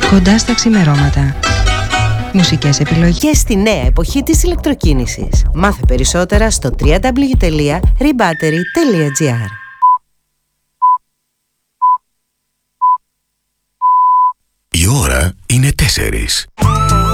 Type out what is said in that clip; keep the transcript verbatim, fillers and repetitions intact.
Κοντά στα ξημερώματα. Μουσικές επιλογές στη νέα εποχή της ηλεκτροκίνησης. Μάθε περισσότερα στο double-u double-u double-u τελεία rebattery τελεία gr. Η ώρα είναι τέσσερις.